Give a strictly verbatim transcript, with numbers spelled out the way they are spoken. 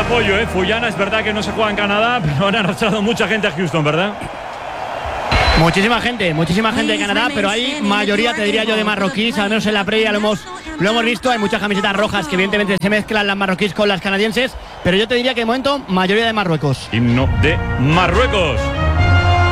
apoyo, ¿eh? Fuyana, es verdad que no se juega en Canadá, pero han arrastrado mucha gente a Houston, ¿verdad? Muchísima gente, muchísima gente de Canadá, pero hay mayoría, te diría yo, de marroquíes, al menos en la previa lo hemos, lo hemos visto. Hay muchas camisetas rojas que evidentemente se mezclan las marroquíes con las canadienses, pero yo te diría que de momento mayoría de Marruecos. Himno de Marruecos.